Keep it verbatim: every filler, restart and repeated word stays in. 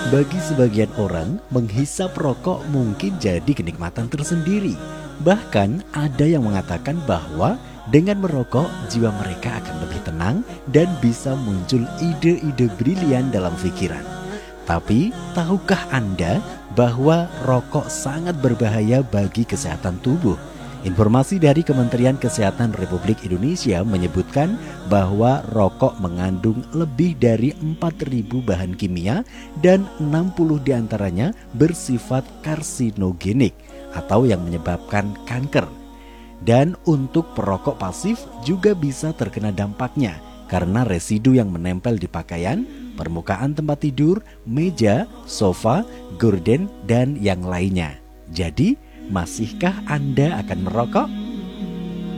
Bagi sebagian orang, menghisap rokok mungkin jadi kenikmatan tersendiri. Bahkan ada yang mengatakan bahwa dengan merokok, jiwa mereka akan lebih tenang dan bisa muncul ide-ide brilian dalam pikiran. Tapi, tahukah Anda bahwa rokok sangat berbahaya bagi kesehatan tubuh? Informasi dari Kementerian Kesehatan Republik Indonesia menyebutkan bahwa rokok mengandung lebih dari empat ribu bahan kimia dan enam puluh diantaranya bersifat karsinogenik atau yang menyebabkan kanker. Dan untuk perokok pasif juga bisa terkena dampaknya karena residu yang menempel di pakaian, permukaan tempat tidur, meja, sofa, gorden, dan yang lainnya. Jadi, masihkah Anda akan merokok?